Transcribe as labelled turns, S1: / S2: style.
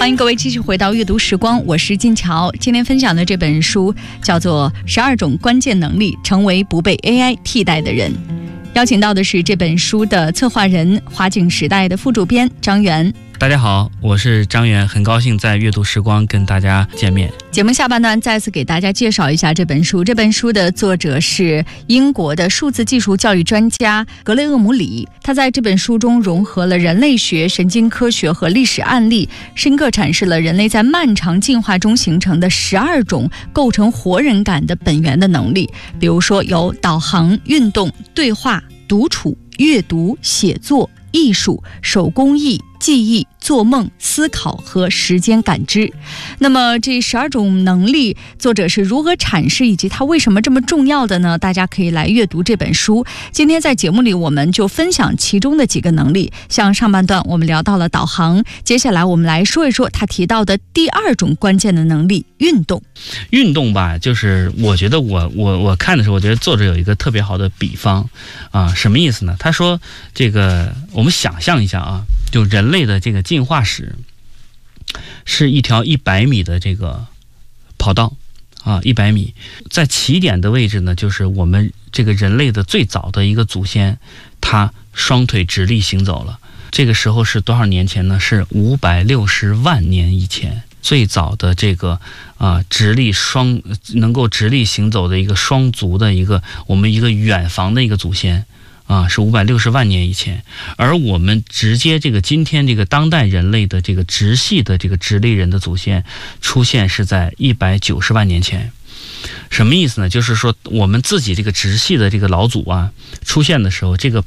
S1: 欢迎各位继续回到阅读时光，我是金桥。今天分享的这本书叫做《12种关键能力，成为不被 AI 替代的人》。邀请到的是这本书的策划人，华景时代的副主编张元。
S2: 大家好，我是张元，很高兴在阅读时光跟大家见面。
S1: 节目下半段再次给大家介绍一下这本书。这本书的作者是英国的数字技术教育专家格雷厄姆·里，他在这本书中融合了人类学、神经科学和历史案例，深刻阐释了人类在漫长进化中形成的12种构成活人感的本源的能力，比如说有导航、运动、对话、独处、阅读、写作、艺术、手工艺、记忆、做梦、思考和时间感知。那么这12种能力作者是如何阐释以及它为什么这么重要的呢？大家可以来阅读这本书。今天在节目里我们就分享其中的几个能力，像上半段我们聊到了导航，接下来我们来说一说他提到的第2种关键的能力，运动。
S2: 运动吧，就是我觉得我看的时候，我觉得作者有一个特别好的比方啊，什么意思呢？他说这个我们想象一下啊，就人类的这个进化史是一条100米的这个跑道啊，100米，在起点的位置呢，就是我们这个人类的最早的一个祖先，他双腿直立行走了。这个时候是多少年前呢？是560万年以前。最早的这个能够直立行走的一个双足的我们一个远房的一个祖先啊，是560万年以前。而我们直接今天这个当代人类的这个直系的这个直立人的祖先出现是在190万年前。什么意思呢？就是说我们自己这个直系的这个老祖啊出现的时候，这个